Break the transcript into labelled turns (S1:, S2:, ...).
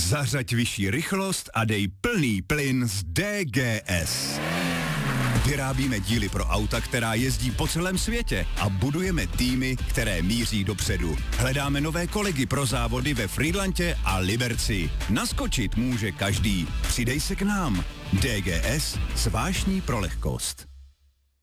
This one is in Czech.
S1: Zařaď vyšší rychlost a dej plný plyn z DGS. Vyrábíme díly pro auta, která jezdí po celém světě a budujeme týmy, které míří dopředu. Hledáme nové kolegy pro závody ve Frýdlantě a Liberci. Naskočit může každý. Přidej se k nám. DGS s vášní pro lehkost.